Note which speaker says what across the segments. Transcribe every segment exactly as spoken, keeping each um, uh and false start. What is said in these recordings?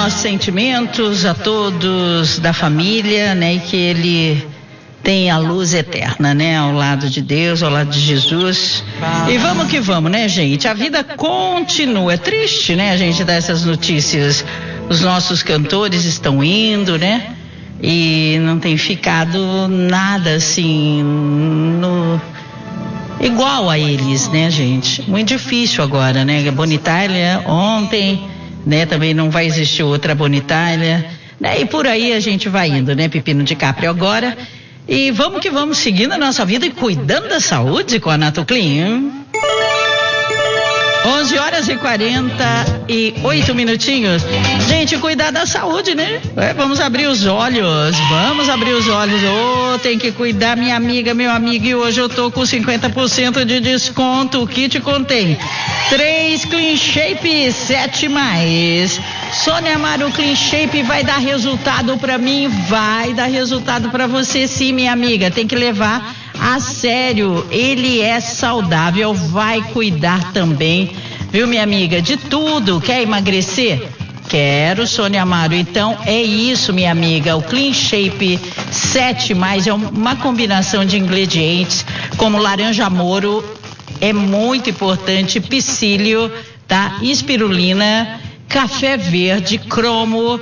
Speaker 1: nossos sentimentos a todos da família, né? E que ele tenha a luz eterna, né? Ao lado de Deus, ao lado de Jesus. E vamos que vamos, né, gente? A vida continua. É triste, né, a gente dar essas notícias. Os nossos cantores estão indo, né? E não tem ficado nada assim no... igual a eles, né, gente? Muito difícil agora, né? A Bonnie Tyler ontem, né? Também não vai existir outra Bonnie Tyler, né? E por aí a gente vai indo, né? Pepino de Capri agora. E vamos que vamos seguindo a nossa vida e cuidando da saúde com a Natoclean. onze horas e quarenta e oito minutinhos. Gente, cuidar da saúde, né? É, vamos abrir os olhos, vamos abrir os olhos. Oh, tem que cuidar, minha amiga, meu amigo. E hoje eu tô com cinquenta por cento de desconto. O kit contém três Clean Shape sete mais. Sônia Amaro, Clean Shape vai dar resultado pra mim? Vai dar resultado pra você sim, minha amiga. Tem que levar a sério, ele é saudável, vai cuidar também, viu, minha amiga, de tudo. Quer emagrecer? Quero, Sônia Amaro. Então é isso, minha amiga, o Clean Shape sete mais é uma combinação de ingredientes como laranja moro, é muito importante, psyllium, tá? Espirulina, café verde, cromo,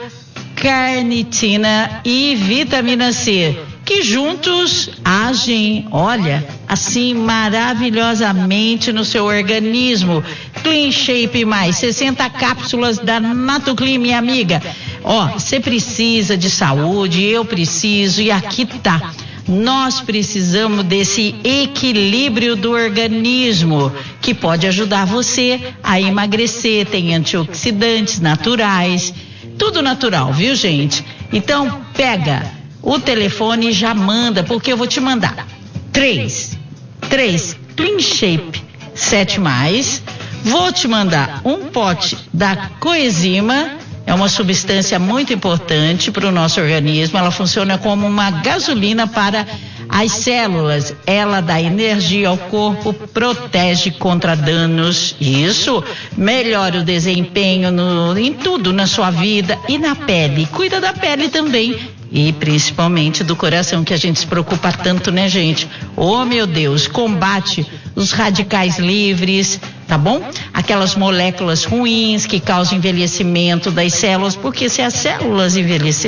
Speaker 1: carnitina e vitamina C, que juntos agem, olha, assim maravilhosamente no seu organismo. Clean Shape mais, sessenta cápsulas da Natoclean, minha amiga. Ó, você precisa de saúde, eu preciso, e aqui tá. Nós precisamos desse equilíbrio do organismo que pode ajudar você a emagrecer. Tem antioxidantes naturais, tudo natural, viu, gente? Então pega o telefone e já manda, porque eu vou te mandar três, três Clean Shape sete mais, vou te mandar um pote da coenzima. É uma substância muito importante para o nosso organismo. Ela funciona como uma gasolina para as células. Ela dá energia ao corpo, protege contra danos. Isso melhora o desempenho no, em tudo na sua vida e na pele. Cuida da pele também. E principalmente do coração, que a gente se preocupa tanto, né, gente? Oh, meu Deus, combate os radicais livres, tá bom? Aquelas moléculas ruins que causam envelhecimento das células, porque se as células envelhecerem,